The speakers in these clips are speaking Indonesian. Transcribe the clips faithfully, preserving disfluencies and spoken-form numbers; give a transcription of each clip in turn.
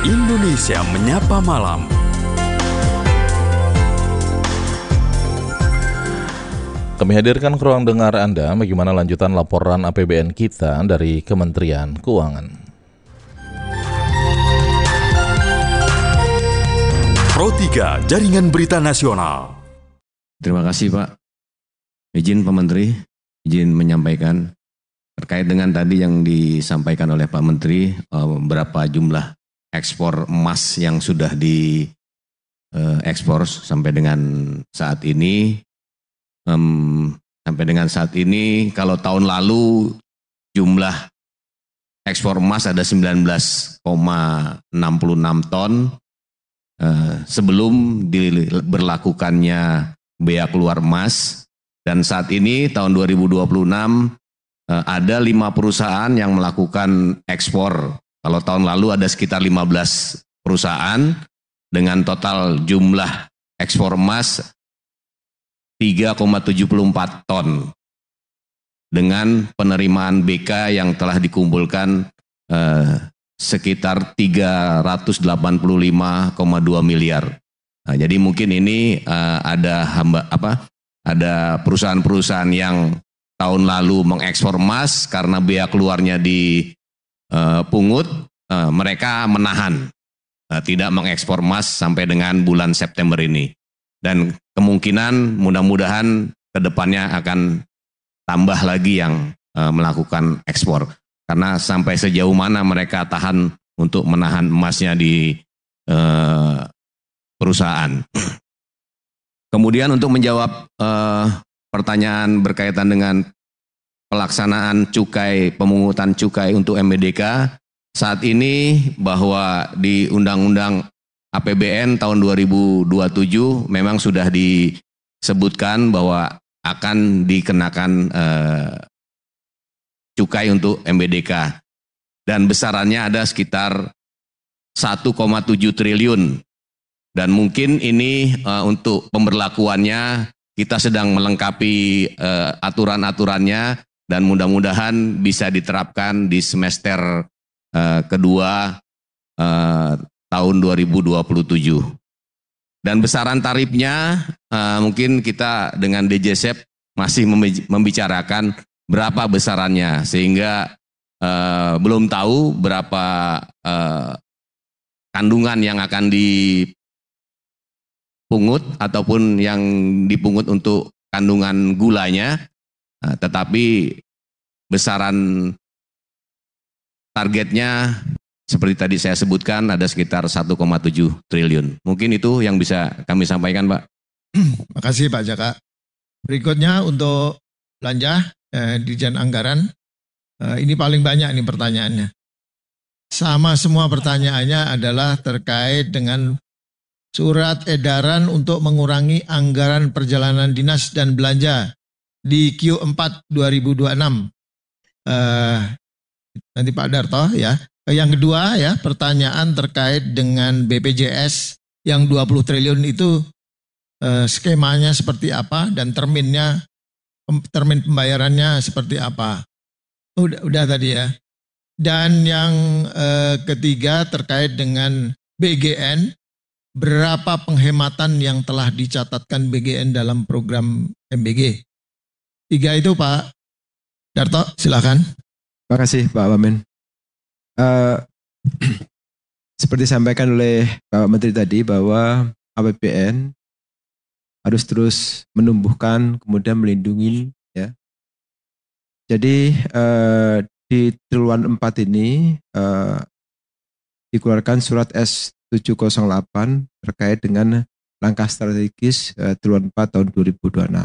Indonesia Menyapa Malam. Kami hadirkan ke ruang dengar Anda bagaimana lanjutan laporan A P B N kita dari Kementerian Keuangan. Pro tiga Jaringan Berita Nasional. Terima kasih Pak. Izin Pak Menteri, izin menyampaikan terkait dengan tadi yang disampaikan oleh Pak Menteri, berapa jumlah ekspor emas yang sudah diekspor sampai dengan saat ini. Um, sampai dengan saat ini, kalau tahun lalu jumlah ekspor emas ada sembilan belas koma enam enam ton. Uh, sebelum diberlakukannya bea keluar emas, dan saat ini tahun dua ribu dua puluh enam uh, ada lima perusahaan yang melakukan ekspor. Kalau tahun lalu ada sekitar lima belas perusahaan dengan total jumlah ekspor emas tiga koma tujuh empat ton dengan penerimaan B K yang telah dikumpulkan uh, sekitar tiga ratus delapan puluh lima koma dua miliar. Nah, jadi mungkin ini uh, ada hamba apa? Ada perusahaan-perusahaan yang tahun lalu mengekspor emas karena bea keluarnya dipungut, uh, uh, mereka menahan uh, tidak mengekspor emas sampai dengan bulan September ini. Dan kemungkinan mudah-mudahan kedepannya akan tambah lagi yang uh, melakukan ekspor. Karena sampai sejauh mana mereka tahan untuk menahan emasnya di uh, perusahaan. Kemudian untuk menjawab uh, pertanyaan berkaitan dengan pelaksanaan cukai, pemungutan cukai untuk M B D K, saat ini bahwa di Undang-Undang A P B N tahun dua ribu dua puluh tujuh memang sudah disebutkan bahwa akan dikenakan uh, cukai untuk M B D K dan besarannya ada sekitar satu koma tujuh triliun, dan mungkin ini uh, untuk pemberlakuannya kita sedang melengkapi uh, aturan-aturannya dan mudah-mudahan bisa diterapkan di semester uh, kedua uh, tahun dua ribu dua puluh tujuh. Dan besaran tarifnya uh, mungkin kita dengan D J S E P masih membicarakan berapa besarannya, sehingga uh, belum tahu berapa uh, kandungan yang akan dipungut ataupun yang dipungut untuk kandungan gulanya, uh, tetapi besaran targetnya seperti tadi saya sebutkan ada sekitar satu koma tujuh triliun. Mungkin itu yang bisa kami sampaikan, Pak. Terima kasih Pak Jaka. Berikutnya untuk belanja eh, Dirjen Anggaran, eh, ini paling banyak nih pertanyaannya. Sama semua pertanyaannya adalah terkait dengan surat edaran untuk mengurangi anggaran perjalanan dinas dan belanja di Q empat dua ribu dua puluh enam. Eh, nanti Pak Darto ya. Yang kedua ya, pertanyaan terkait dengan B P J S yang dua puluh triliun itu eh, skemanya seperti apa dan terminnya, termin pembayarannya seperti apa. Udah, udah tadi ya. Dan yang eh, ketiga terkait dengan B G N, berapa penghematan yang telah dicatatkan B G N dalam program M B G? Tiga itu Pak Darto, silakan. Terima kasih Pak Wamen. Uh, seperti disampaikan oleh Bapak Menteri tadi bahwa A P B N harus terus menumbuhkan kemudian melindungi ya. Jadi uh, di triwulan empat ini uh, dikeluarkan surat S tujuh nol delapan terkait dengan langkah strategis uh, triwulan empat tahun dua ribu dua puluh enam.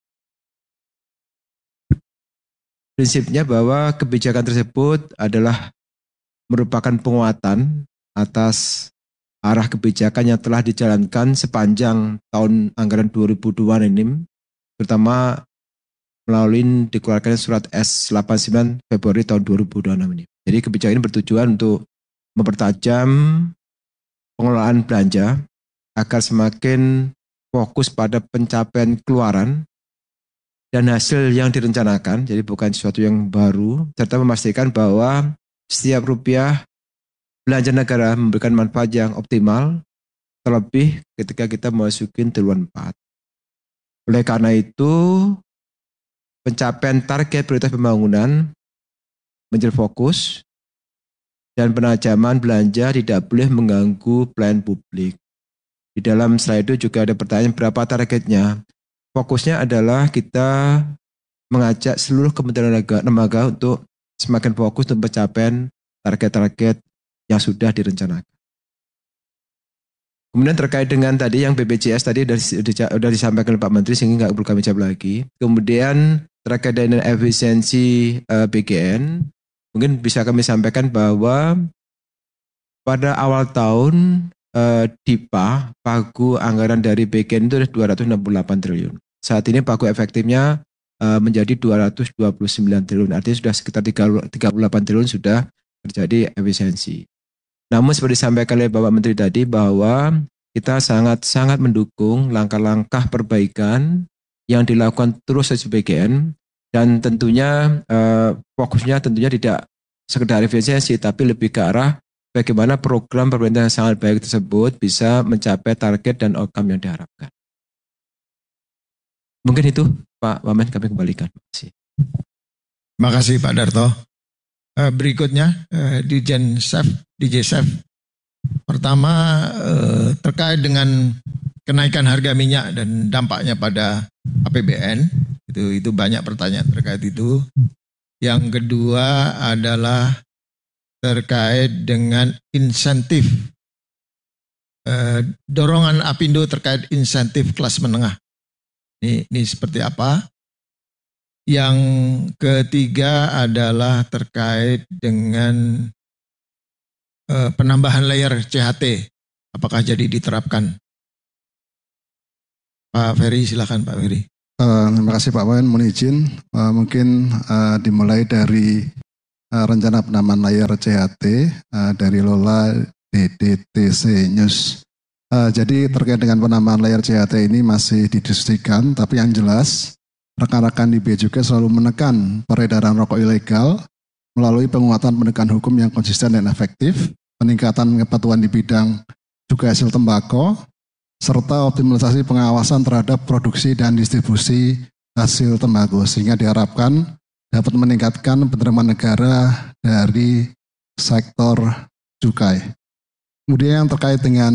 Prinsipnya bahwa kebijakan tersebut adalah merupakan penguatan atas arah kebijakan yang telah dijalankan sepanjang tahun anggaran dua ribu dua puluh ini, terutama melalui dikeluarkan surat S delapan puluh sembilan Februari tahun dua ribu dua puluh enam ini. Jadi kebijakan ini bertujuan untuk mempertajam pengelolaan belanja agar semakin fokus pada pencapaian keluaran dan hasil yang direncanakan, jadi bukan sesuatu yang baru, serta memastikan bahwa setiap rupiah belanja negara memberikan manfaat yang optimal, terlebih ketika kita memasuki triwulan empat. Oleh karena itu, pencapaian target prioritas pembangunan menjadi fokus dan penajaman belanja tidak boleh mengganggu pelayanan publik. Di dalam slide itu juga ada pertanyaan berapa targetnya. Fokusnya adalah kita mengajak seluruh kementerian lembaga untuk semakin fokus untuk pencapaian target-target yang sudah direncanakan. Kemudian terkait dengan tadi yang B P J S tadi sudah disampaikan oleh Pak Menteri sehingga nggak perlu kami jawab lagi. Kemudian terkait dengan efisiensi uh, B G N, mungkin bisa kami sampaikan bahwa pada awal tahun uh, D I P A, pagu anggaran dari B G N itu dua ratus enam puluh delapan triliun. Saat ini pagu efektifnya uh, menjadi dua ratus dua puluh sembilan triliun, artinya sudah sekitar tiga puluh delapan triliun sudah terjadi efisiensi. Namun seperti disampaikan oleh Bapak Menteri tadi bahwa kita sangat-sangat mendukung langkah-langkah perbaikan yang dilakukan terus oleh B G N dan tentunya eh, fokusnya tentunya tidak sekedar efisiensi tapi lebih ke arah bagaimana program pemerintah yang sangat baik tersebut bisa mencapai target dan outcome yang diharapkan. Mungkin itu Pak Wamen kami kembalikan. Terima kasih. Terima kasih Pak Darto. Berikutnya Dirjen Sef, D J Sef. Pertama terkait dengan kenaikan harga minyak dan dampaknya pada A P B N. Itu itu banyak pertanyaan terkait itu. Yang kedua adalah terkait dengan insentif. Dorongan Apindo terkait insentif kelas menengah. Ini, ini seperti apa? Yang ketiga adalah terkait dengan uh, penambahan layer C H T. Apakah jadi diterapkan? Pak Ferry, silakan Pak Ferry. Uh, terima kasih Pak Wamen, mohon izin. Uh, mungkin uh, dimulai dari uh, rencana penambahan layer C H T uh, dari Lola D D T C News. Uh, jadi terkait dengan penambahan layer C H T ini masih didiskusikan, tapi yang jelas rekan-rekan di B juga selalu menekan peredaran rokok ilegal melalui penguatan penegakan hukum yang konsisten dan efektif, peningkatan kepatuhan di bidang juga hasil tembakau, serta optimalisasi pengawasan terhadap produksi dan distribusi hasil tembakau sehingga diharapkan dapat meningkatkan penerimaan negara dari sektor cukai. Kemudian yang terkait dengan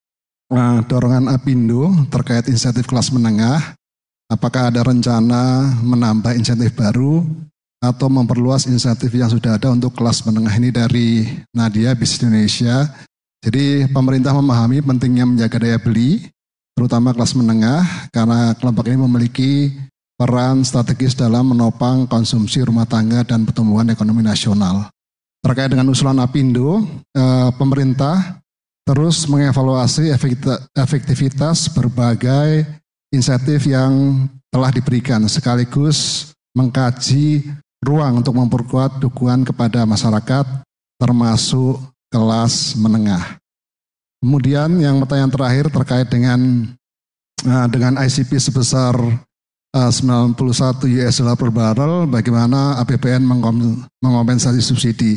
uh, dorongan Apindo terkait insentif kelas menengah, apakah ada rencana menambah insentif baru atau memperluas insentif yang sudah ada untuk kelas menengah ini dari Nadia Bisnis Indonesia. Jadi pemerintah memahami pentingnya menjaga daya beli, terutama kelas menengah, karena kelompok ini memiliki peran strategis dalam menopang konsumsi rumah tangga dan pertumbuhan ekonomi nasional. Terkait dengan usulan Apindo, eh, pemerintah terus mengevaluasi efektivitas berbagai insentif yang telah diberikan sekaligus mengkaji ruang untuk memperkuat dukungan kepada masyarakat termasuk kelas menengah. Kemudian yang pertanyaan terakhir terkait dengan uh, dengan I C P sebesar uh, sembilan puluh satu U S dollar per barrel, bagaimana A P B N mengompensasi subsidi.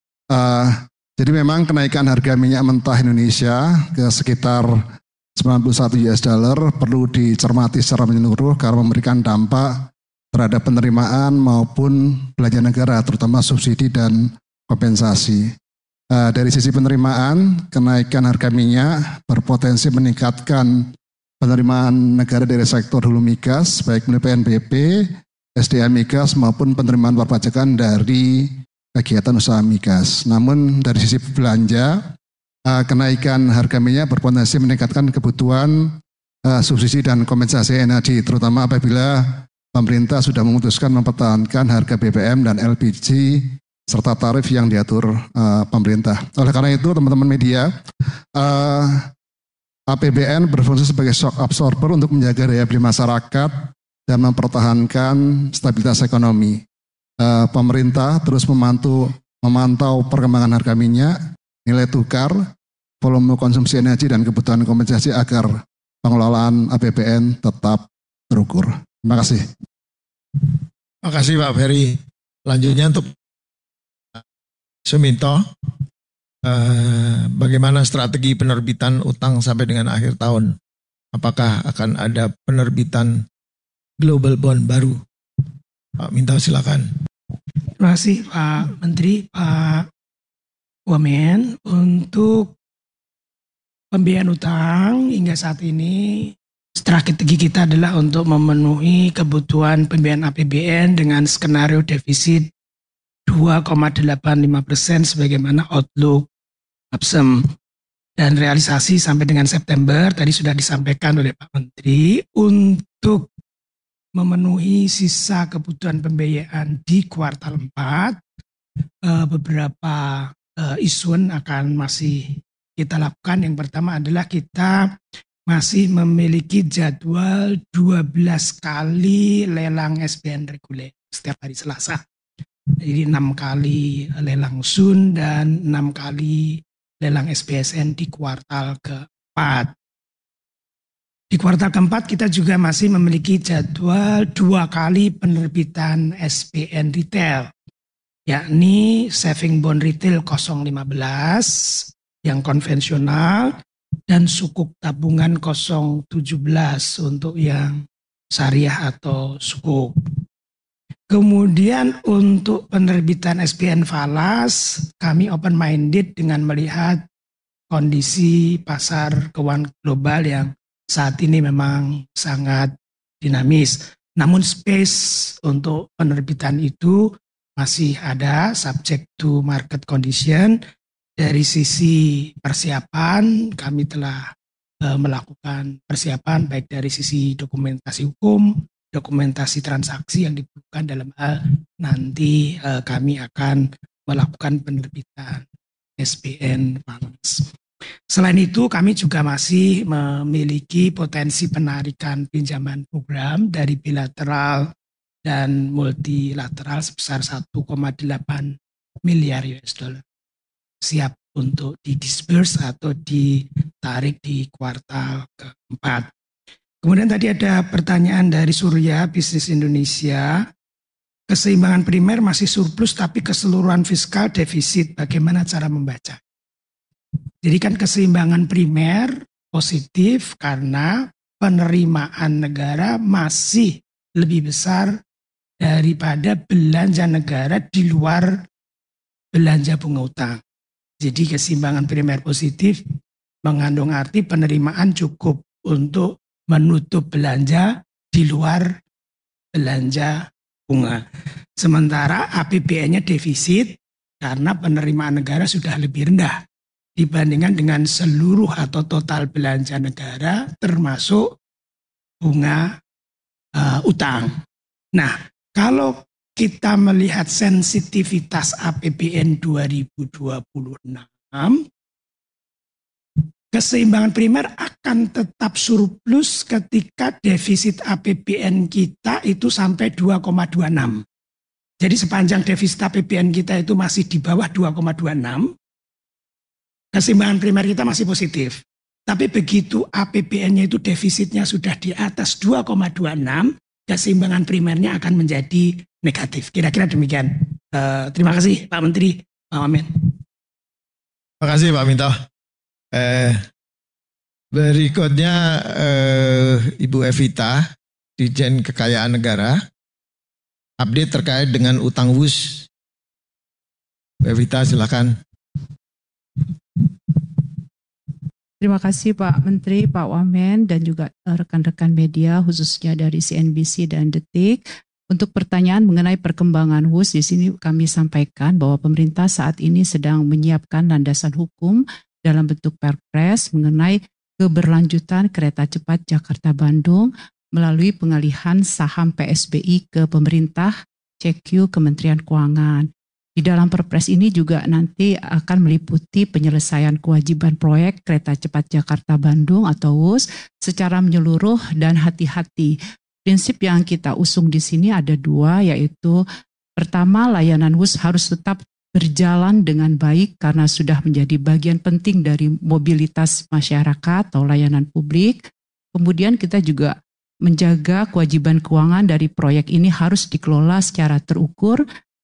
Uh, jadi memang kenaikan harga minyak mentah Indonesia ke sekitar sembilan puluh satu U S dollar perlu dicermati secara menyeluruh karena memberikan dampak terhadap penerimaan maupun belanja negara, terutama subsidi dan kompensasi. Uh, dari sisi penerimaan, kenaikan harga minyak berpotensi meningkatkan penerimaan negara dari sektor hulu migas, baik melalui P N B P, S D M migas maupun penerimaan perpajakan dari kegiatan usaha migas. Namun dari sisi belanja, kenaikan harga minyak berpotensi meningkatkan kebutuhan uh, subsidi dan kompensasi energi, terutama apabila pemerintah sudah memutuskan mempertahankan harga B B M dan L P G serta tarif yang diatur uh, pemerintah. Oleh karena itu, teman-teman media, uh, A P B N berfungsi sebagai shock absorber untuk menjaga daya beli masyarakat dan mempertahankan stabilitas ekonomi. Uh, pemerintah terus memantau, memantau perkembangan harga minyak, nilai tukar, volume konsumsi energi dan kebutuhan kompensasi agar pengelolaan A P B N tetap terukur. Terima kasih. Terima kasih Pak Ferry. Lanjutnya untuk Suminto, eh, bagaimana strategi penerbitan utang sampai dengan akhir tahun? Apakah akan ada penerbitan global bond baru? Pak Minto silakan. Terima kasih Pak Menteri, Pak Wamen. Untuk pembiayaan utang hingga saat ini strategi kita adalah untuk memenuhi kebutuhan pembiayaan A P B N dengan skenario defisit dua koma delapan lima persen sebagaimana outlook Absem, dan realisasi sampai dengan September tadi sudah disampaikan oleh Pak Menteri untuk memenuhi sisa kebutuhan pembiayaan di kuartal empat. Beberapa isuen akan masih kita lakukan. Yang pertama adalah kita masih memiliki jadwal dua belas kali lelang S B N reguler setiap hari Selasa. Jadi enam kali lelang S U N dan enam kali lelang S B S N di kuartal keempat. Di kuartal keempat kita juga masih memiliki jadwal dua kali penerbitan S B N retail, yakni saving bond retail nol lima belas yang konvensional dan sukuk tabungan nol tujuh belas untuk yang syariah atau sukuk. Kemudian untuk penerbitan S B N falas, kami open minded dengan melihat kondisi pasar keuangan global yang saat ini memang sangat dinamis. Namun space untuk penerbitan itu masih ada subject to market condition. Dari sisi persiapan kami telah e, melakukan persiapan baik dari sisi dokumentasi hukum, dokumentasi transaksi yang diperlukan dalam hal nanti e, kami akan melakukan penerbitan S B N falas. Selain itu kami juga masih memiliki potensi penarikan pinjaman program dari bilateral dan multilateral sebesar satu koma delapan miliar U S dollar. Siap untuk didisburse atau ditarik di kuartal keempat. Kemudian tadi ada pertanyaan dari Surya Bisnis Indonesia. Keseimbangan primer masih surplus tapi keseluruhan fiskal defisit. Bagaimana cara membaca? Jadi kan keseimbangan primer positif karena penerimaan negara masih lebih besar daripada belanja negara di luar belanja bunga utang. Jadi keseimbangan primer positif mengandung arti penerimaan cukup untuk menutup belanja di luar belanja bunga. Sementara A P B N-nya defisit karena penerimaan negara sudah lebih rendah dibandingkan dengan seluruh atau total belanja negara termasuk bunga uh, utang. Nah, kalau kita melihat sensitivitas A P B N dua ribu dua puluh enam, keseimbangan primer akan tetap surplus ketika defisit A P B N kita itu sampai dua koma dua enam. Jadi sepanjang defisit A P B N kita itu masih di bawah dua koma dua enam, keseimbangan primer kita masih positif. Tapi begitu A P B N-nya itu defisitnya sudah di atas dua koma dua enam, keseimbangan primernya akan menjadi negatif. Kira-kira demikian. Uh, terima kasih Pak Menteri, Pak Wamen. Terima kasih Pak Minto. Eh, berikutnya eh, Ibu Evita, Dirjen Kekayaan Negara, update terkait dengan utang W U S. Bu Evita silakan. Terima kasih Pak Menteri, Pak Wamen, dan juga rekan-rekan media khususnya dari C N B C dan Detik. Untuk pertanyaan mengenai perkembangan W U S, di sini kami sampaikan bahwa pemerintah saat ini sedang menyiapkan landasan hukum dalam bentuk Perpres mengenai keberlanjutan kereta cepat Jakarta-Bandung melalui pengalihan saham P S B I ke pemerintah C Q Kementerian Keuangan. Di dalam Perpres ini juga nanti akan meliputi penyelesaian kewajiban proyek kereta cepat Jakarta-Bandung atau W U S secara menyeluruh dan hati-hati. Prinsip yang kita usung di sini ada dua, yaitu pertama, layanan W U S harus tetap berjalan dengan baik karena sudah menjadi bagian penting dari mobilitas masyarakat atau layanan publik. Kemudian kita juga menjaga kewajiban keuangan dari proyek ini harus dikelola secara terukur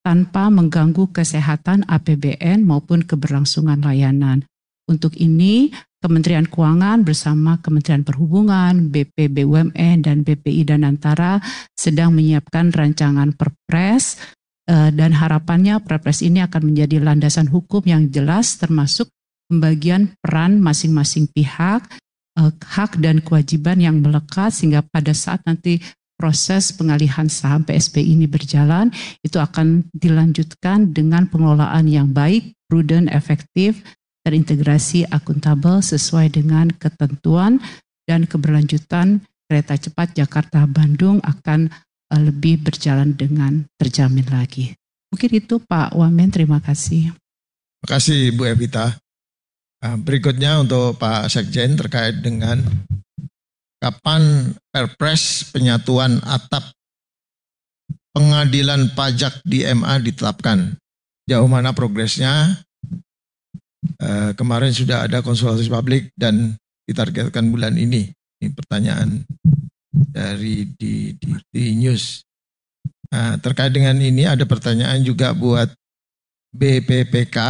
tanpa mengganggu kesehatan A P B N maupun keberlangsungan layanan. Untuk ini, Kementerian Keuangan bersama Kementerian Perhubungan, B P B U M N, dan B P I Danantara sedang menyiapkan rancangan Perpres eh, dan harapannya Perpres ini akan menjadi landasan hukum yang jelas termasuk pembagian peran masing-masing pihak, eh, hak dan kewajiban yang melekat sehingga pada saat nanti proses pengalihan saham P S B I ini berjalan, itu akan dilanjutkan dengan pengelolaan yang baik, prudent, efektif, terintegrasi, akuntabel sesuai dengan ketentuan dan keberlanjutan kereta cepat Jakarta-Bandung akan uh, lebih berjalan dengan terjamin lagi. Mungkin itu Pak Wamen, terima kasih. Terima kasih Bu Evita. Nah, berikutnya untuk Pak Sekjen terkait dengan kapan Perpres penyatuan atap pengadilan pajak di M A ditetapkan. Jauh mana progresnya? Eh, kemarin sudah ada konsultasi publik dan ditargetkan bulan ini. Ini pertanyaan dari di, di, di news. Nah, terkait dengan ini ada pertanyaan juga buat B P P K.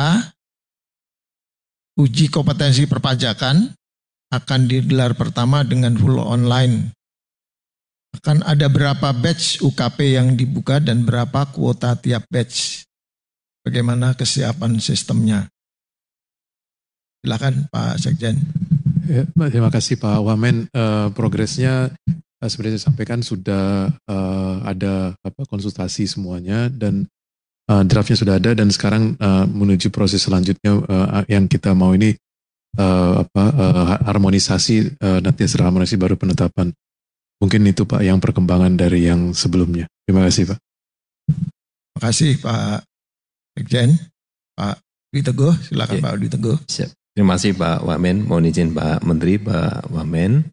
Uji kompetensi perpajakan akan digelar pertama dengan full online. Akan ada berapa batch U K P yang dibuka dan berapa kuota tiap batch? Bagaimana kesiapan sistemnya? Silakan Pak Sekjen. Ya, terima kasih Pak Wamen. Uh, progresnya uh, seperti saya sampaikan sudah uh, ada apa, konsultasi semuanya dan uh, draftnya sudah ada dan sekarang uh, menuju proses selanjutnya uh, yang kita mau ini uh, apa, uh, harmonisasi, uh, nanti setelah harmonisasi baru penetapan. Mungkin itu Pak yang perkembangan dari yang sebelumnya. Terima kasih Pak. Terima kasih Pak Sekjen. Pak Dwi Teguh, silakan ya. Pak Dwi Teguh. Siap. Terima kasih Pak Wamen, mohon izin Pak Menteri, Pak Wamen.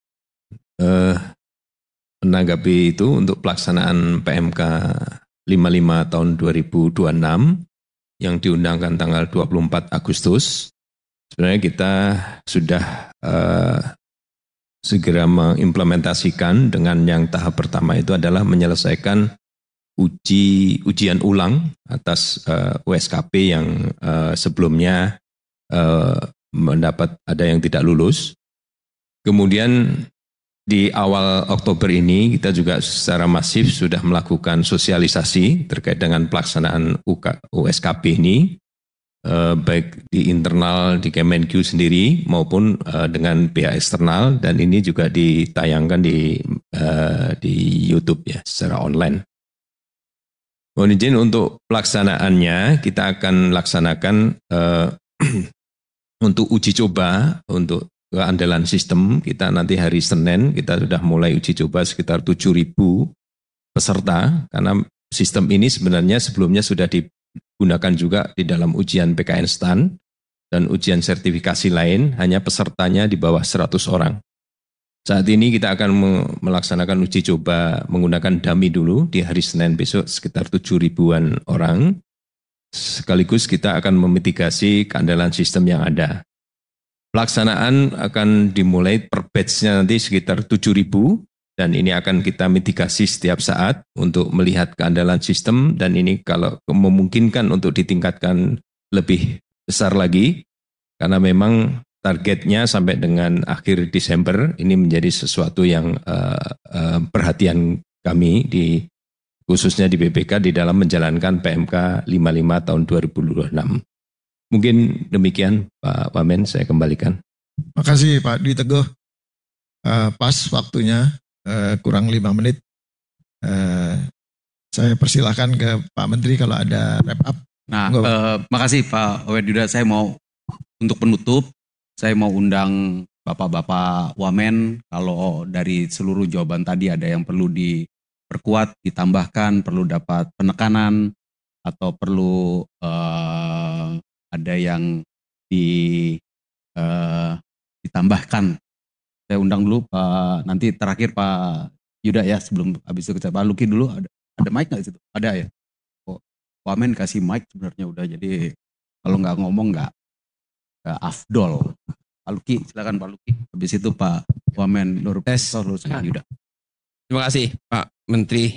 Eh, menanggapi itu untuk pelaksanaan P M K lima puluh lima tahun dua ribu dua puluh enam yang diundangkan tanggal dua puluh empat Agustus, sebenarnya kita sudah eh, segera mengimplementasikan dengan yang tahap pertama itu adalah menyelesaikan uji ujian ulang atas eh, U S K P yang eh, sebelumnya Uh, mendapat ada yang tidak lulus. Kemudian di awal Oktober ini kita juga secara masif sudah melakukan sosialisasi terkait dengan pelaksanaan U S K P ini, uh, baik di internal di Kemenq sendiri maupun uh, dengan pihak eksternal, dan ini juga ditayangkan di uh, di YouTube ya secara online. Mohon izin untuk pelaksanaannya kita akan laksanakan uh, untuk uji coba, untuk keandalan sistem, kita nanti hari Senin, kita sudah mulai uji coba sekitar tujuh ribu peserta, karena sistem ini sebenarnya sebelumnya sudah digunakan juga di dalam ujian P K N S T A N dan ujian sertifikasi lain, hanya pesertanya di bawah seratus orang. Saat ini kita akan melaksanakan uji coba menggunakan dummy dulu, di hari Senin besok sekitar tujuh ribuan orang. Sekaligus kita akan memitigasi keandalan sistem yang ada. Pelaksanaan akan dimulai per batch-nya nanti sekitar tujuh ribu dan ini akan kita mitigasi setiap saat untuk melihat keandalan sistem, dan ini kalau memungkinkan untuk ditingkatkan lebih besar lagi karena memang targetnya sampai dengan akhir Desember. Ini menjadi sesuatu yang uh, uh, perhatian kami di khususnya di B P K di dalam menjalankan P M K lima puluh lima tahun dua ribu dua puluh enam. Mungkin demikian Pak Wamen, saya kembalikan. Terima kasih Pak Dwi Teguh. Uh, pas waktunya, uh, kurang lima menit. Uh, saya persilahkan ke Pak Menteri kalau ada wrap up. Nah, uh, makasih Pak Wedyuda. Saya mau untuk penutup, saya mau undang Bapak-Bapak Wamen. Kalau dari seluruh jawaban tadi ada yang perlu di perkuat, ditambahkan, perlu dapat penekanan, atau perlu uh, ada yang di, uh, ditambahkan. Saya undang dulu Pak, nanti terakhir Pak Yuda ya, sebelum habis itu kita Pak Luki dulu. Ada, ada mic nggak di situ? Ada ya? Oh, Wamen kasih mic sebenarnya udah, jadi kalau nggak ngomong nggak nggak afdol. Pak Luki, silakan Pak Luki. Habis itu Pak Wamen Nur Profesor Yuda. Terima kasih Pak Menteri,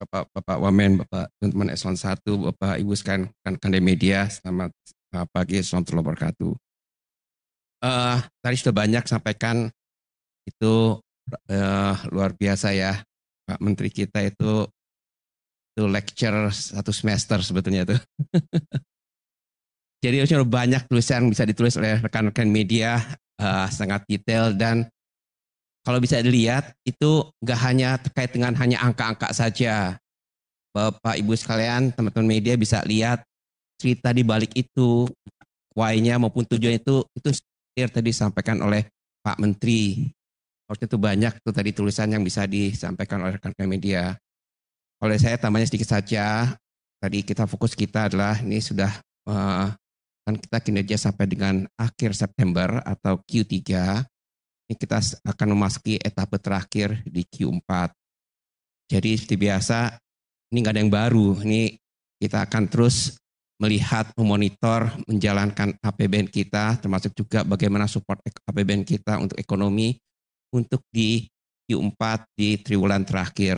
Bapak, Bapak Wamen, Bapak teman-teman Eselon satu, Bapak Ibu sekalian rekan-rekan dari media, selamat uh, pagi, assalamualaikum warahmatullahi wabarakatuh. Uh, tadi sudah banyak sampaikan itu uh, luar biasa ya, Pak Menteri kita itu itu lecture satu semester sebetulnya itu. Jadi harusnya banyak tulisan bisa ditulis oleh rekan-rekan media, uh, sangat detail, dan kalau bisa dilihat itu nggak hanya terkait dengan hanya angka-angka saja. Bapak Ibu sekalian, teman-teman media bisa lihat cerita di balik itu, why-nya maupun tujuan itu, itu tadi disampaikan oleh Pak Menteri. Harusnya itu banyak tuh tadi tulisan yang bisa disampaikan oleh rekan-rekan media. Oleh saya tambahnya sedikit saja, tadi kita fokus kita adalah ini sudah uh, kan kita kinerja sampai dengan akhir September atau Q tiga, ini kita akan memasuki etapa terakhir di Q empat. Jadi seperti biasa, ini nggak ada yang baru, ini kita akan terus melihat, memonitor, menjalankan A P B N kita, termasuk juga bagaimana support A P B N kita untuk ekonomi, untuk di Q empat di triwulan terakhir.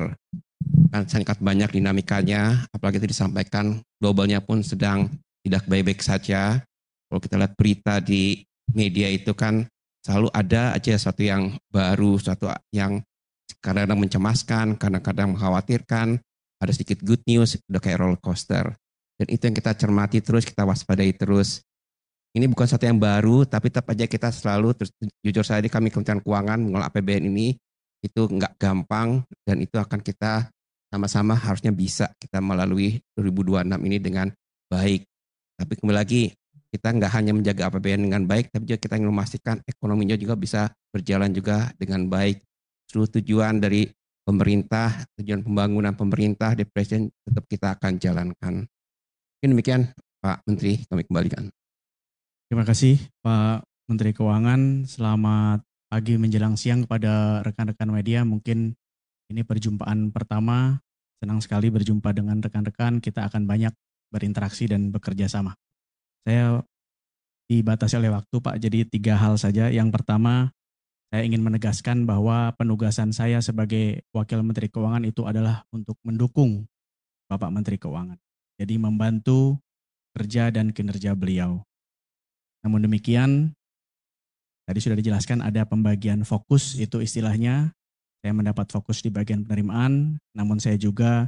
Kan sangat banyak dinamikanya, apalagi itu disampaikan globalnya pun sedang tidak baik-baik saja. Kalau kita lihat berita di media itu kan selalu ada aja sesuatu yang baru, sesuatu yang kadang-kadang mencemaskan, kadang-kadang mengkhawatirkan, ada sedikit good news, udah kayak roller coaster. Dan itu yang kita cermati terus, kita waspadai terus. Ini bukan sesuatu yang baru, tapi tetap aja kita selalu, terus jujur saja kami Kementerian Keuangan mengelola A P B N ini, itu nggak gampang, dan itu akan kita sama-sama harusnya bisa kita melalui dua ribu dua puluh enam ini dengan baik. Tapi kembali lagi, kita nggak hanya menjaga A P B N dengan baik, tapi juga kita ingin memastikan ekonominya juga bisa berjalan juga dengan baik. Seluruh tujuan dari pemerintah, tujuan pembangunan pemerintah, di Presiden tetap kita akan jalankan. Mungkin demikian Pak Menteri, kami kembalikan. Terima kasih Pak Menteri Keuangan. Selamat pagi menjelang siang kepada rekan-rekan media. Mungkin ini perjumpaan pertama. Senang sekali berjumpa dengan rekan-rekan. Kita akan banyak berinteraksi dan bekerja sama. Saya dibatasi oleh waktu Pak, jadi tiga hal saja. Yang pertama, saya ingin menegaskan bahwa penugasan saya sebagai Wakil Menteri Keuangan itu adalah untuk mendukung Bapak Menteri Keuangan. Jadi membantu kerja dan kinerja beliau. Namun demikian, tadi sudah dijelaskan ada pembagian fokus, itu istilahnya. Saya mendapat fokus di bagian penerimaan, namun saya juga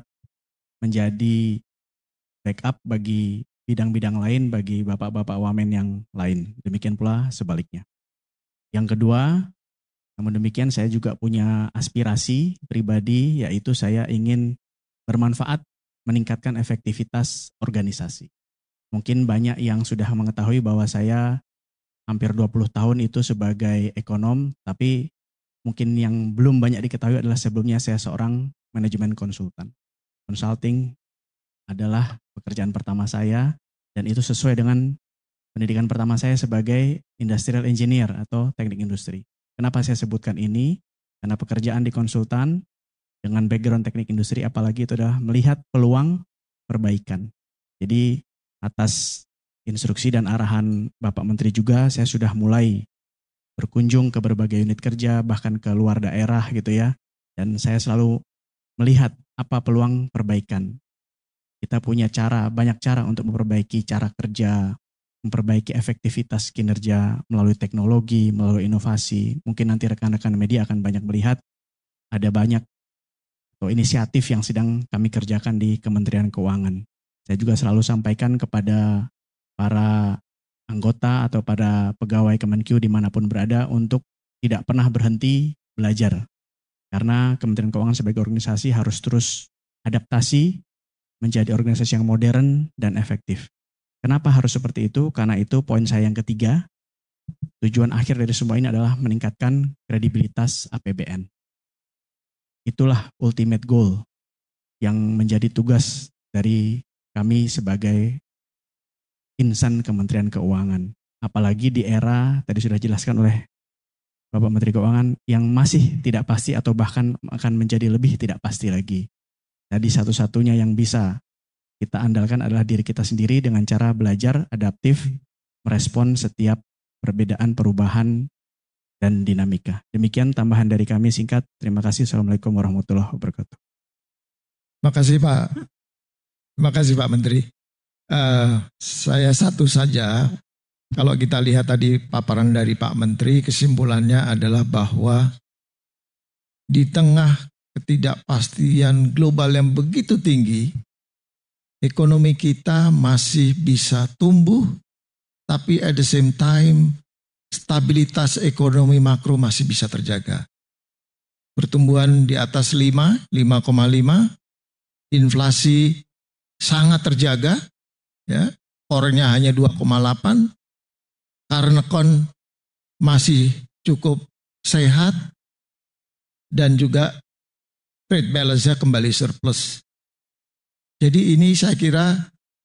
menjadi backup bagi bidang-bidang lain, bagi bapak-bapak wamen yang lain. Demikian pula sebaliknya. Yang kedua, namun demikian saya juga punya aspirasi pribadi, yaitu saya ingin bermanfaat meningkatkan efektivitas organisasi. Mungkin banyak yang sudah mengetahui bahwa saya hampir dua puluh tahun itu sebagai ekonom, tapi mungkin yang belum banyak diketahui adalah sebelumnya saya seorang manajemen konsultan. Consulting adalah pekerjaan pertama saya, dan itu sesuai dengan pendidikan pertama saya sebagai industrial engineer atau teknik industri. Kenapa saya sebutkan ini? Karena pekerjaan di konsultan dengan background teknik industri, apalagi itu adalah melihat peluang perbaikan. Jadi atas instruksi dan arahan Bapak Menteri juga, saya sudah mulai berkunjung ke berbagai unit kerja, bahkan ke luar daerah gitu ya. Dan saya selalu melihat apa peluang perbaikan. Kita punya cara, banyak cara untuk memperbaiki cara kerja, memperbaiki efektivitas kinerja melalui teknologi, melalui inovasi. Mungkin nanti rekan-rekan media akan banyak melihat ada banyak atau inisiatif yang sedang kami kerjakan di Kementerian Keuangan. Saya juga selalu sampaikan kepada para anggota atau pada pegawai Kemenkeu dimanapun berada untuk tidak pernah berhenti belajar. Karena Kementerian Keuangan sebagai organisasi harus terus adaptasi menjadi organisasi yang modern dan efektif. Kenapa harus seperti itu? Karena itu poin saya yang ketiga, tujuan akhir dari semua ini adalah meningkatkan kredibilitas A P B N. Itulah ultimate goal yang menjadi tugas dari kami sebagai insan Kementerian Keuangan. Apalagi di era, tadi sudah dijelaskan oleh Bapak Menteri Keuangan, yang masih tidak pasti atau bahkan akan menjadi lebih tidak pasti lagi. Jadi satu-satunya yang bisa kita andalkan adalah diri kita sendiri dengan cara belajar, adaptif, merespon setiap perbedaan, perubahan, dan dinamika. Demikian tambahan dari kami singkat. Terima kasih. Assalamualaikum warahmatullahi wabarakatuh. Makasih Pak. Makasih Pak Menteri. Uh, saya satu saja, kalau kita lihat tadi paparan dari Pak Menteri, kesimpulannya adalah bahwa di tengah ketidakpastian global yang begitu tinggi, ekonomi kita masih bisa tumbuh, tapi at the same time stabilitas ekonomi makro masih bisa terjaga. Pertumbuhan di atas lima, lima koma lima, inflasi sangat terjaga, ya, core-nya hanya dua koma delapan, karena kon masih cukup sehat, dan juga trade balance-nya kembali surplus. Jadi ini saya kira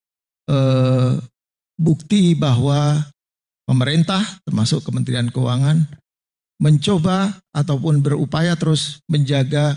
eh, bukti bahwa pemerintah termasuk Kementerian Keuangan mencoba ataupun berupaya terus menjaga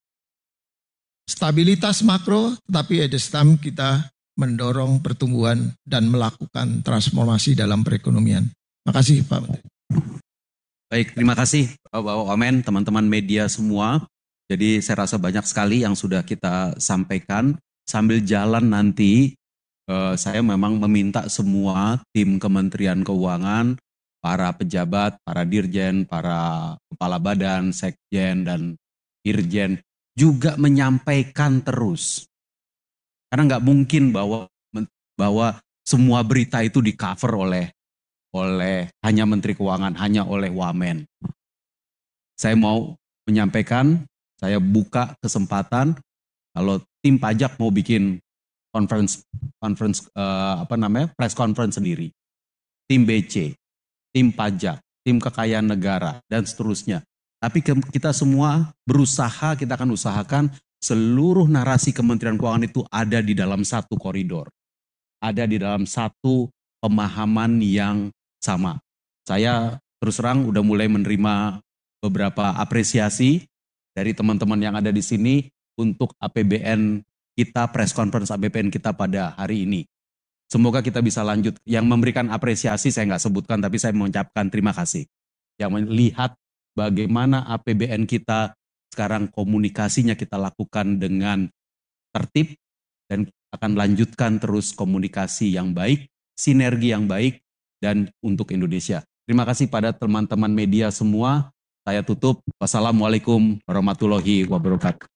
stabilitas makro, tapi at the same time kita mendorong pertumbuhan dan melakukan transformasi dalam perekonomian. Makasih Pak Menteri. Baik, terima kasih Bapak Wamen, teman-teman media semua. Jadi saya rasa banyak sekali yang sudah kita sampaikan. Sambil jalan nanti, eh, saya memang meminta semua tim Kementerian Keuangan, para pejabat, para dirjen, para kepala badan, sekjen, dan irjen, juga menyampaikan terus. Karena nggak mungkin bahwa bahwa semua berita itu di cover oleh oleh hanya Menteri Keuangan, hanya oleh Wamen. Saya mau menyampaikan, saya buka kesempatan kalau tim pajak mau bikin conference conference uh, apa namanya press conference sendiri, tim B C, tim pajak, tim kekayaan negara dan seterusnya. Tapi kita semua berusaha, kita akan usahakan seluruh narasi Kementerian Keuangan itu ada di dalam satu koridor. Ada di dalam satu pemahaman yang sama. Saya terus terang udah mulai menerima beberapa apresiasi dari teman-teman yang ada di sini untuk A P B N kita, press conference A P B N kita pada hari ini. Semoga kita bisa lanjut. Yang memberikan apresiasi saya nggak sebutkan, tapi saya mengucapkan terima kasih. Yang melihat bagaimana A P B N kita sekarang komunikasinya kita lakukan dengan tertib dan akan lanjutkan terus komunikasi yang baik, sinergi yang baik dan untuk Indonesia. Terima kasih pada teman-teman media semua. Saya tutup. Wassalamualaikum warahmatullahi wabarakatuh.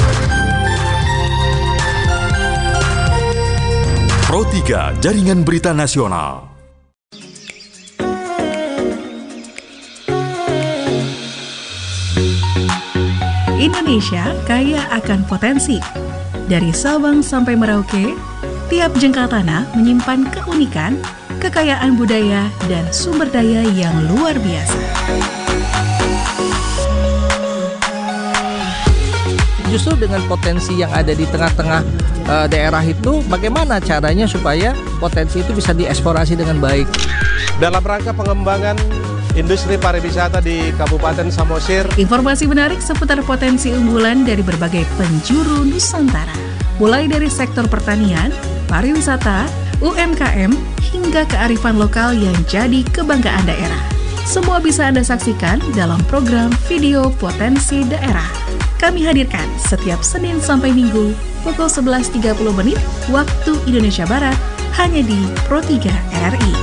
Pro tiga Jaringan Berita Nasional. Indonesia kaya akan potensi. Dari Sabang sampai Merauke, tiap jengkal tanah menyimpan keunikan, kekayaan budaya, dan sumber daya yang luar biasa. Justru dengan potensi yang ada di tengah-tengah e, daerah itu, bagaimana caranya supaya potensi itu bisa dieksplorasi dengan baik. Dalam rangka pengembangan industri pariwisata di Kabupaten Samosir. Informasi menarik seputar potensi unggulan dari berbagai penjuru Nusantara. Mulai dari sektor pertanian, pariwisata, U M K M, hingga kearifan lokal yang jadi kebanggaan daerah. Semua bisa Anda saksikan dalam program Video Potensi Daerah. Kami hadirkan setiap Senin sampai Minggu pukul sebelas tiga puluh menit waktu Indonesia Barat hanya di Pro tiga R R I.